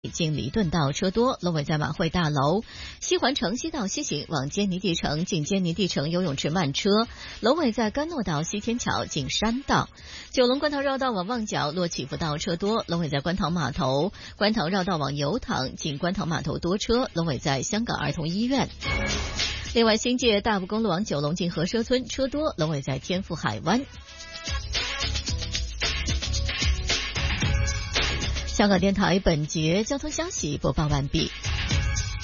经弥顿道车多，龙尾在马会大楼；西环城西道西行往坚尼地城进坚尼地城游泳池慢车，龙尾在甘诺道西天桥进山道；九龙观塘绕道往旺角落起伏道车多，龙尾在观塘码头；观塘绕道往油塘进观塘码头多车，龙尾在香港儿童医院。另外，新界大埔公路往九龙进和奢村车多，龙尾在天富海湾。香港电台本节交通消息播报完毕。